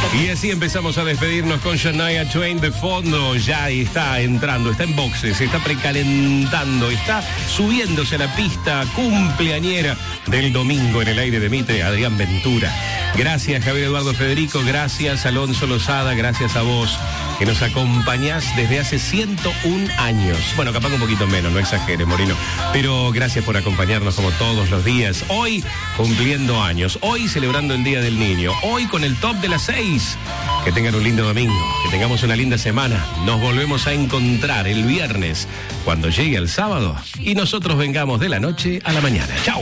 Y así empezamos a despedirnos con Shania Twain de fondo. Ya está entrando, está en boxes, está precalentando, está subiéndose a la pista cumpleañera del domingo en el aire de Mitre, Adrián Ventura. Gracias, Javier Eduardo Federico, gracias, Alonso Lozada, gracias a vos, que nos acompañás desde hace 101 años. Bueno, capaz un poquito menos, no exagere, Morino. Pero gracias por acompañarnos como todos los días. Hoy cumpliendo años, hoy celebrando el Día del Niño, hoy con el top de las 6. Que tengan un lindo domingo, que tengamos una linda semana. Nos volvemos a encontrar el viernes cuando llegue el sábado y nosotros vengamos de la noche a la mañana. Chau.